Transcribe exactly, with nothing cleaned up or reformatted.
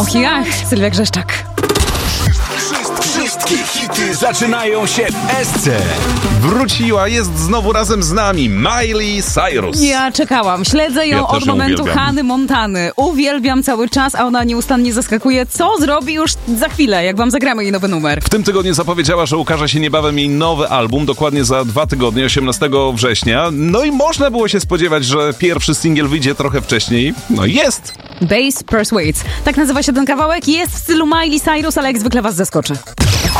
Och jach, Sylwia Grzeszczak. Wszystkie hity zaczynają się w S C. Wróciła, jest znowu razem z nami Miley Cyrus. Ja czekałam, śledzę ją Ja też od ją momentu uwielbiam. Hany Montany. Uwielbiam cały czas, a ona nieustannie zaskakuje. Co zrobi już za chwilę, jak wam zagramy jej nowy numer? W tym tygodniu zapowiedziała, że ukaże się niebawem jej nowy album, dokładnie za dwa tygodnie, osiemnastego września. No i można było się spodziewać, że pierwszy singiel wyjdzie trochę wcześniej. No i jest. Bass Persuades. Tak nazywa się ten kawałek. Jest w stylu Miley Cyrus, ale jak zwykle was zaskoczy.